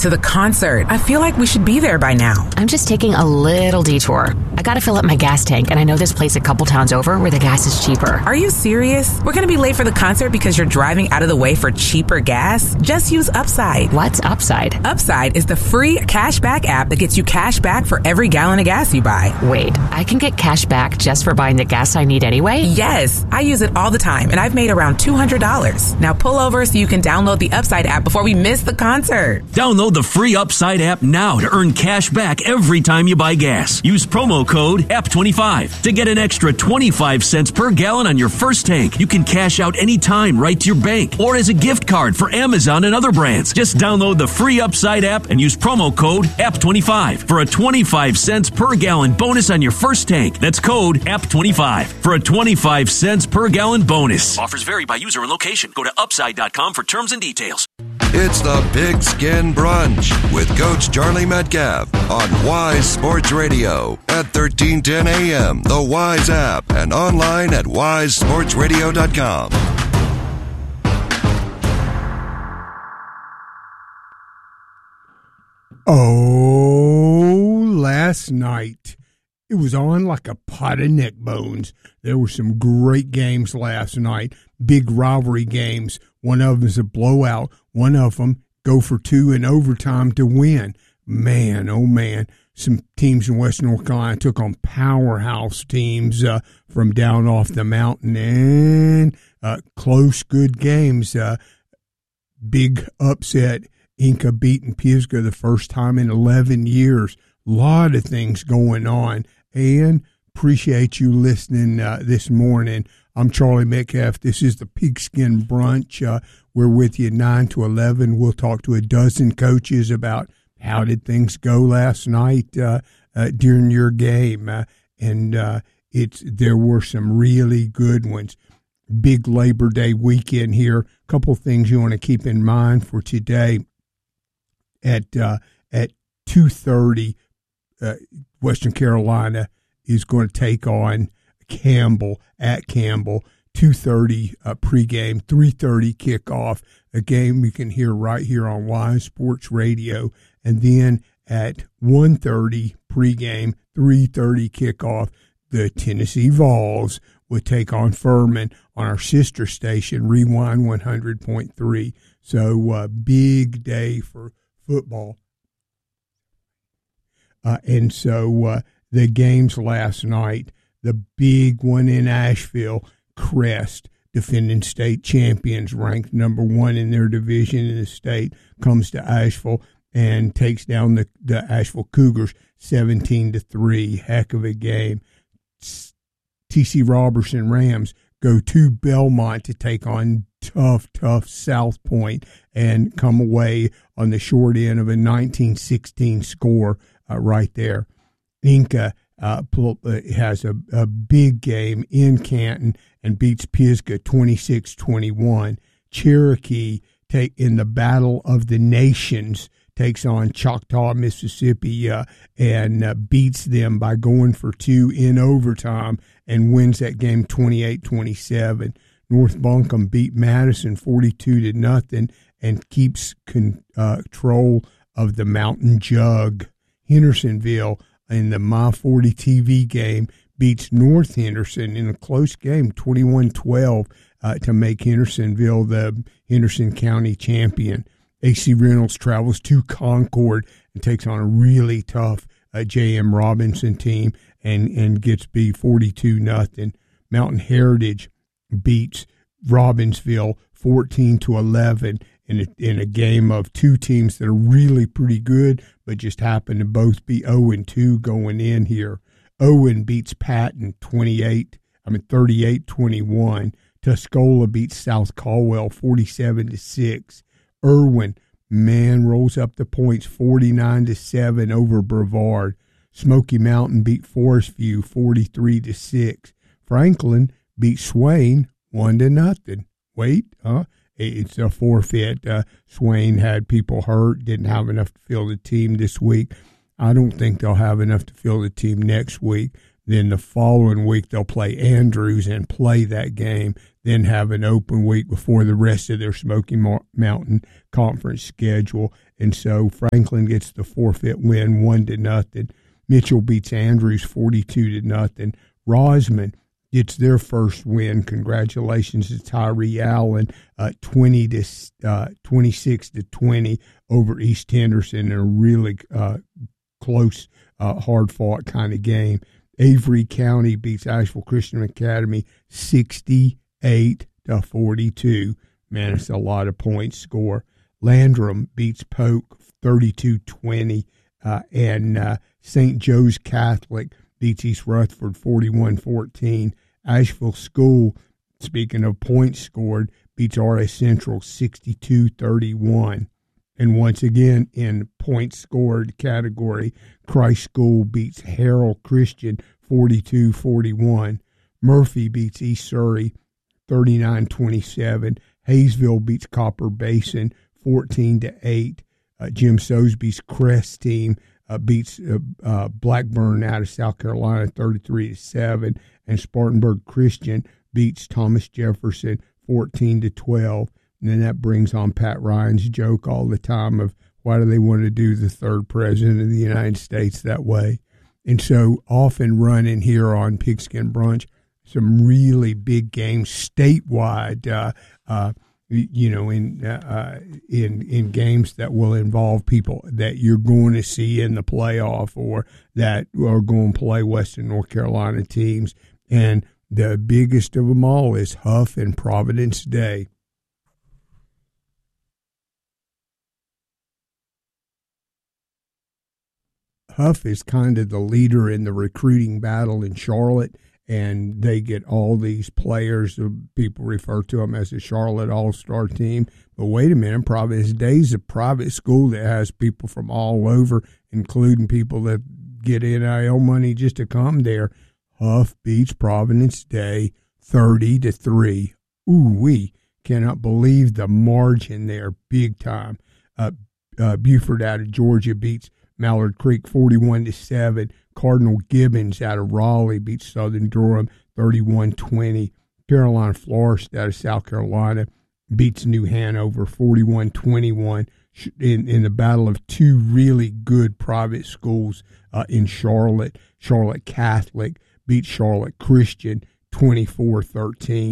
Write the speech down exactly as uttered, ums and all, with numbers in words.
To the concert. I feel like we should be there by now. I'm just taking a little detour. I gotta fill up my gas tank, and I know this place a couple towns over where the gas is cheaper. Are you serious? We're gonna be late for the concert because you're driving out of the way for cheaper gas? Just use Upside. What's Upside? Upside is the free cashback app that gets you cash back for every gallon of gas you buy. Wait, I can get cash back just for buying the gas I need anyway? Yes, I use it all the time, and I've made around two hundred dollars. Now pull over so you can download the Upside app before we miss the concert. Download the free Upside app now to earn cash back every time you buy gas. Use promo code A P twenty-five to get an extra twenty-five cents per gallon on your first tank. You can cash out anytime right to your bank or as a gift card for Amazon and other brands. Just download the free Upside app and use promo code A P twenty-five for a twenty-five cents per gallon bonus on your first tank. That's code A P twenty-five for a twenty-five cents per gallon bonus. Offers vary by user and location. Go to upside dot com for terms and details. It's the Big Skin Brunch with Coach Charlie Metcalf on Wise Sports Radio at thirteen ten a.m., the Wise app, and online at wise sports radio dot com. Oh, last night it was on like a pot of neck bones. There were some great games last night, big rivalry games. One of them is a blowout. One of them go for two in overtime to win. Man, oh man, some teams in Western North Carolina took on powerhouse teams uh, from down off the mountain, and uh, close, good games. Uh, big upset. Inca beating Pisgah the first time in eleven years. A lot of things going on, and appreciate you listening uh, this morning. I'm Charlie Metcalf. This is the Pigskin Brunch. Uh, we're with you nine to eleven. We'll talk to a dozen coaches about how did things go last night uh, uh, during your game. Uh, and uh, it's there were some really good ones. Big Labor Day weekend here. A couple things you want to keep in mind for today. At uh, at two thirty, uh, Western Carolina is going to take on Campbell at Campbell. two thirty uh, pregame, three thirty kickoff. A game you can hear right here on Wise Sports Radio. And then at one thirty pregame, three thirty kickoff, the Tennessee Vols will take on Furman on our sister station, Rewind one hundred point three. So uh, big day for football. Uh, and so uh, the games last night, the big one in Asheville, Crest, defending state champions, ranked number one in their division in the state, comes to Asheville and takes down the, the Asheville Cougars seventeen to three. Heck of a game. T C Robertson Rams go to Belmont to take on tough, tough South Point and come away on the short end of a nineteen sixteen score uh, right there. Inca uh, has a, a big game in Canton and beats Pisgah twenty-six twenty-one. Cherokee take in the Battle of the Nations takes on Choctaw, Mississippi, uh, and uh, beats them by going for two in overtime and wins that game twenty-eight twenty-seven. North Buncombe beat Madison forty-two to nothing and keeps con- uh, control of the Mountain Jug. Hendersonville in the My forty T V game beats North Henderson in a close game, twenty-one twelve, uh, to make Hendersonville the Henderson County champion. A C Reynolds travels to Concord and takes on a really tough uh, J M Robinson team and, and gets beat forty-two nothing. Mountain Heritage beats Robbinsville fourteen to eleven in a, in a game of two teams that are really pretty good, but just happen to both be oh and two going in here. Owen beats Patton twenty-eight, I mean thirty-eight twenty-one. Tuscola beats South Caldwell forty-seven to six. Irwin, man, rolls up the points forty-nine to seven over Brevard. Smoky Mountain beat Forest View forty-three to six. Franklin beat Swain one to nothing. Wait, huh? It's a forfeit. Uh, Swain had people hurt, didn't have enough to fill the team this week. I don't think they'll have enough to fill the team next week. Then the following week they'll play Andrews and play that game, then have an open week before the rest of their Smoky Mountain Conference schedule. And so Franklin gets the forfeit win, one to nothing. Mitchell beats Andrews forty-two to nothing. Rosman gets their first win. Congratulations to Tyree Allen, uh, twenty to uh, twenty-six to twenty over East Henderson in a really uh, close, uh, hard-fought kind of game. Avery County beats Asheville Christian Academy sixty-eight to forty-two. Man, it's a lot of points score. Landrum beats Polk thirty-two twenty, uh, and uh, Saint Joe's Catholic beats East Rutherford forty-one fourteen. Asheville School, speaking of points scored, beats R S Central sixty-two thirty-one. And once again, in points scored category, Christ School beats Harrell Christian forty-two forty-one. Murphy beats East Surrey thirty-nine twenty-seven. Hayesville beats Copper Basin fourteen to eight. Uh, Jim Sosby's Crest team uh, beats uh, uh, Blackburn out of South Carolina thirty-three to seven. And Spartanburg Christian beats Thomas Jefferson fourteen to twelve. And then that brings on Pat Ryan's joke all the time of why do they want to do the third president of the United States that way? And so often running here on Pigskin Brunch, some really big games statewide, uh, uh, you know, in uh, in in games that will involve people that you're going to see in the playoff or that are going to play Western North Carolina teams. And the biggest of them all is Huff and Providence Day. Huff is kind of the leader in the recruiting battle in Charlotte, and they get all these players. People refer to them as the Charlotte All-Star team. But wait a minute, Providence Day is a private school that has people from all over, including people that get N I L money just to come there. Huff beats Providence Day thirty to three. Ooh, we cannot believe the margin there, big time. Uh, uh, Buford out of Georgia beats Mallard Creek forty-one to seven. Cardinal Gibbons out of Raleigh beats Southern Durham thirty-one twenty. Carolina Florist out of South Carolina beats New Hanover forty-one twenty-one in, in the battle of two really good private schools uh, in Charlotte. Charlotte Catholic beats Charlotte Christian twenty-four thirteen.